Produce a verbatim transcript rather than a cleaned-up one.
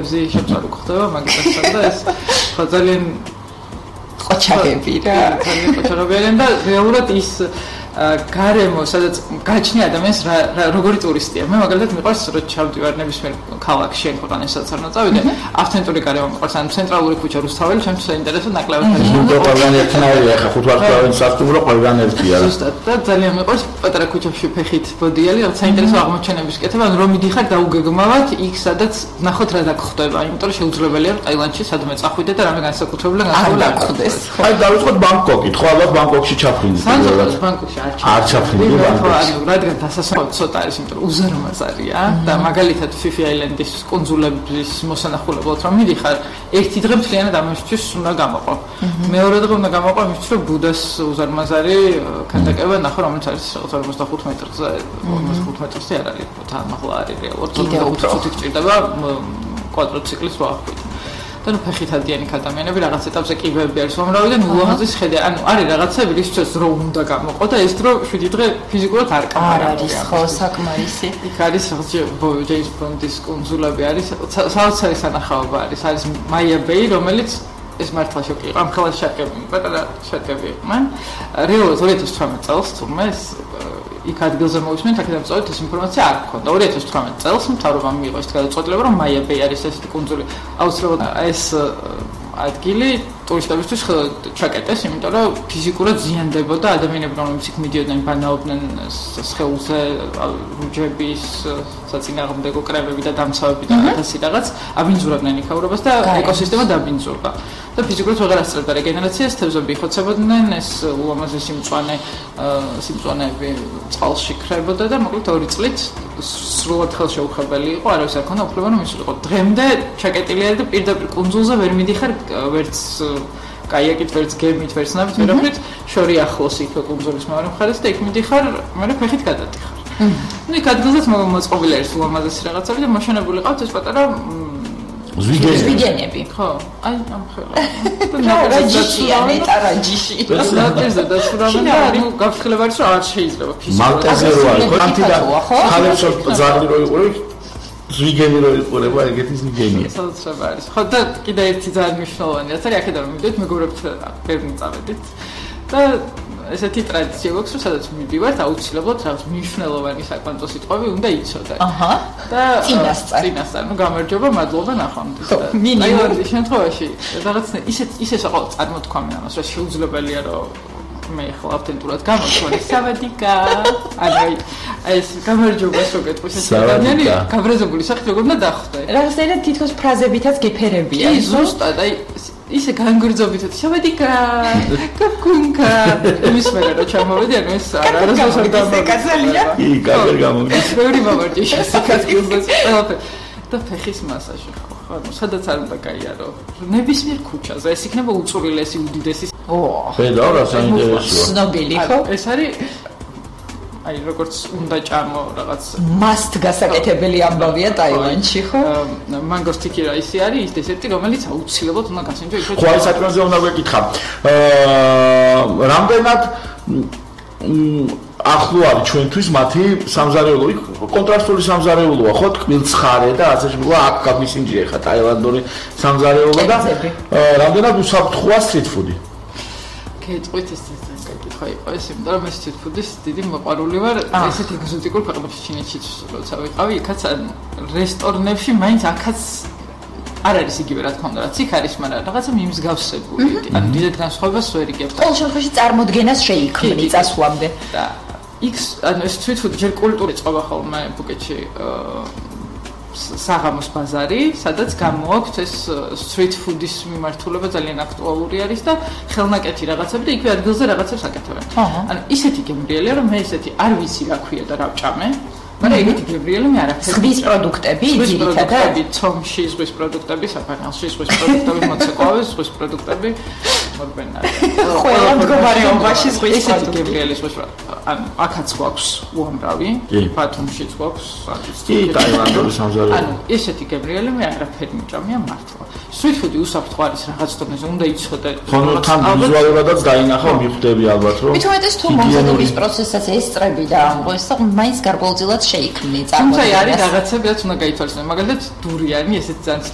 თევზი შეწყვეტი ხდება მაგასთან და ეს ხო ძალიან ყოჩაგები რა ძალიან ყოჩაღებიან და რეალურად ის გარემო სადაც გაჩნია ადამიანს როგორი ტურისტია მე მაგალითად მიყვარს რომ ჩავდივარ ნებისმიერ ქალაქში ან ქვეყანასაც არ ნაწავიდე ავთენტური გარემო მიყვარს ან ცენტრალური ქუჩა რუსთაველი ჩემთვის საინტერესო ნაკლებად არის ნუ ყველგან ერთნაირია ხა ხუთვარდ პროვინციის სასტუმრო ყველგან ერთია ზუსტად და ძალიან მიყვარს პატარა ქუჩებში ფეხით ბოდიალი რაღაც საინტერესო აღმოჩენების კეთება ან რომ მიდიხარ დაუგეგმავად იქ სადაც ნახოთ რა დაგხვდება იმიტომ რომ შეუძლებელია რომ ტაილანდში სადმე წახვიდე და რამე განსაკუთრებული განსხვავებული არ გხდეს აი დავიწყოთ ბანგკოკით ხო ალბათ ბანგკოკში ჩაფრინდით ბანგკოკში ბანგკოკში არ ჩაფრინდი ბანგკოკში რადგან დასასვენად ცოტა არის იმიტომ რომ უზარმაზარია და მაგალითად ფიფი აილენდის კუნძულების მოსანახულებლად რომ მიდიხარ ერთი დღე მთლიანად ამისთვის უნდა გამოყო მეორე დღე უნდა გამოყო იმისთვის რომ ბუდას უზარმაზარი ქანდაკება ნახო რომელიც არის ორმოცდახუთ მეტრზე ორმოცდახუთ მეტრზე არ არის თან მაღლა არის რეალურად ორმოცდახუთი გჭირდება კვადროციკლის ვახვით და ნუ ფეხით ადიანი ადამიანები რაღაც ეტაპზე კიბეები არის უამრავი და ნულაღაზის ხედე ანუ არის რაღაცები რისთვის დრო უნდა გამოყო და ეს დრო შვიდი დღე ფიზიკურად არ არის ხო საკმარისი იქ არის რაღაც ჯეიმს ბონდის კუნძულები არის საოცარი სანახაობა არის არის მაია ბეი რომელიც ეს მართლა შოკი იყო ამ ქალაქში შეკები პატარა შეკები იყვნენ რეალურად ორი ათას თვრამეტ წელს თურმე ეს იქ ადგილზე მოვისმენთ აქედან წავით ეს ინფორმაცია არ გქონდა ორი ათას თვრამეტ წელს მთავრობამ მიიღო ეს გადაწყვეტილება რომ მაია ბეი არის ესეთი კუნძული აუცილებლად ეს ადგილი ტურისტებისთვის ჩაკეტეს იმიტომ რომ ფიზიკურად ზიანდებოდა ადამიანები რომლებიც იქ მიდიოდნენ ბანაობდნენ სხეულზე რუჯების საწინააღმდეგო კრებები და დამცავები და ასე რაღაც აბინძურებდნენ იქაურობას და ეკოსისტემა დაბინძურდა და ფიზიკურად ვეღარ ასწრებდა რეგენერაციას თევზები იხოცებოდნენ ეს ულამაზესი მწვანე სიმწვანეები წყალში ქრებოდა და მოკლედ ორი წლით სრულად ხელშეუხებელი იყო არავის არ ქონდა უფლება რომ ისულიყო დღემდე ჩაკეტილი არის და პირდაპირ კუნძულზე ვერ მიდიხარ ვერც კაიაკით ვერც გემით ვერც ნავით ვერაფრით შორი ახლოს იქ კუნძულის მეორე მხარეს და იქ მიდიხარ მე ფეხით გადადიხარ ნუ იქ ადგილზეც მოწყობილი არის ულამაზესი რაღაცები და მოშენებული ყავთ ეს პატარა ზვიგენები ხო აი ამ ხელა და ჯიშია მეტარაჯიში ნაპირზე დაშურავენ და ნუ გაფრთხილება არის რომ არ შეიძლება ფიზიკურად მალტაზე რო არის ხო ანტიდან ხალხს ზარდი რო იყურე ზვიგენი რო იყურება ეგეთი ზვიგენია საოცრება არის ხო და კიდე ერთი ძალიან მნიშვნელოვანი რაც არის აქედან რომ მიდით მეგობრებთან ვერ მიწავედით და ესეთი ტრადიცია გვაქვს რომ სადაც მივიდივართ აუცილებლად რაღაც მნიშვნელოვანი საკვანტო სიტყვები უნდა იცოდე აჰა და წინასწარ წინასწარ ნუ გამარჯობა მადლობა ნახვამდის და მინიმუმ შემთხვევაში რაღაც ისეთ ისეს აყო წარმოთქვამენ ამას რომ შეუძლებელია რომ მე ხო ავთენტურად გამოვთვალე სავადიკა აი ეს გამარჯობა შეგეთქვი ეს ადამიანი გაბრაზებული სახით როგორ უნდა დახვდე რაღაცნაირად თითქოს ფრაზებითაც გეფერებია კი ზუსტად აი ისე განგრძობითად შევედიკა კაკუნკა იმის მერე რომ ჩამოვედი ანუ ეს არასდროს არ დამოკაზალია კი კარგი გამოვიდი ეს ბევრი მომარჯი შესაძლოა ყველაფერი და ფეხის მასაჟი ხო ანუ სადაც არ უნდა გაიარო ნებისმიერ ქუჩაზე ეს იქნება უწვრილესი უდიდესი ო ხედავ რა საინტერესოა ცნობილი ხო ეს არის აი როგორც უნდა ჭამო რაღაც must გასაკეთებელი ამბავია ტაილანდში ხო მანგოს ტიკი რაისი არის ის დესერტი რომელიც აუცილებლად უნდა გასინჯო იქ ხო აი საკმაზე უნდა გვეკითხა აა რამდენად ახლო არის ჩვენთვის მათი სამზარეულო იქ კონტრასტული სამზარეულოა ხო თკბილცხარე და ასე შემდგომ აქ გამისინჯია ხა ტაილანდური სამზარეულო და რამდენად უსაფრთხოა სტრიტ ფუდი კეთყვით ეს კითხვა იყო ეს იმიტომ რომ ეს სტრიტ ფუდის დიდი მოყვარული ვარ ესეთი ეგზოტიკურ ქვეყნებში ჩინეთშიც როცა ვიყავი იქაც რესტორნებში მაინც აქაც არ არის იგივე რა თქმა უნდა რაც იქ არის მაგრამ რაღაცა მიმსგავსებული ანუ დიდად განსხვავებას ვერ იგებთ ყოველ შემთხვევაში წარმოდგენას შეიქმნი წასვლამდე და იქ ანუ ეს სტრიტ ფუდი ჯერ კულტური წყობა ხოლმე ბუკეტში საღამოს ბაზარი, სადაც გამოაქვთ ეს სტრიტ ფუდის მიმართულება ძალიან აქტუალური არის და ხელნაკეთი რაღაცები და იქვე ადგილზე რაღაცებს აკეთებენ. ანუ ისეთი გემრიელია რომ მე ესეთი არ ვიცი რა ქვია და რა ვჭამე, მაგრამ ეგეთი გემრიელი მე არაფერს ზღვის პროდუქტები, ძირითადად ცომში ზღვის პროდუქტები, საფრანგეთში ზღვის პროდუქტები, მოცეკვავე ზღვის პროდუქტები მორბენარი. ყველა მდგომარეობაში ზღვის ესეთი გემრიელი ზღვის ანუ აქაც გვაქვს უამრავი, ბათუმშიც გვაქვს, კი, ტაილანდური სამზარეულო. ანუ ესეთი გემრიელი მე არაფერი მიჭამია მართლა. სტრიტ ფუდი უსაფრთხო არის რაღაც დონეზე, უნდა იცოდე. ხო, თან ვიზუალურადაც დაინახო, მიხვდები ალბათ, რომ მით უმეტეს თუ მომზადების პროცესსაც ესწრები და ამღოს და მაინც გარკვეულწილად შეიქმნი წარმოდგენა. თუმცა არის რაღაცები, რაც უნდა გაითვალისწინო. მაგალითად, დურიანი ესეც ძალიან